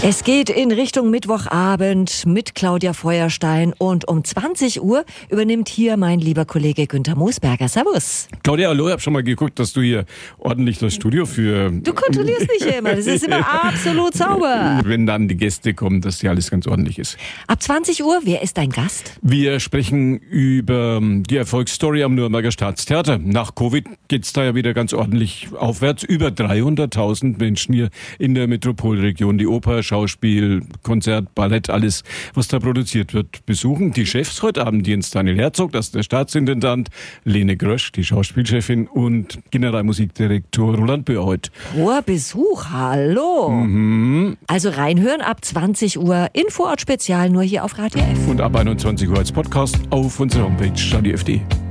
Es geht in Richtung Mittwochabend mit Claudia Feuerstein und um 20 Uhr übernimmt hier mein lieber Kollege Günther Moosberger. Servus. Claudia, hallo, ich habe schon mal geguckt, dass du hier ordentlich das Studio für... Du kontrollierst mich ja immer, das ist immer absolut sauber. Wenn dann die Gäste kommen, dass hier alles ganz ordentlich ist. Ab 20 Uhr, wer ist dein Gast? Wir sprechen über die Erfolgsstory am Nürnberger Staatstheater. Nach Covid geht's da ja wieder ganz ordentlich aufwärts. Über 300.000 Menschen hier in der Metropolregion, die Oper, Schauspiel, Konzert, Ballett, alles, was da produziert wird, besuchen. Die Chefs heute Abend, Jens Daniel Herzog, das ist der Staatsintendant, Lene Grösch, die Schauspielchefin und Generalmusikdirektor Roland Böhr heute. Hoher Besuch, hallo. Also reinhören ab 20 Uhr in Vorort Spezial, nur hier auf Radio F. Und ab 21 Uhr als Podcast auf unserer Homepage Radio FD.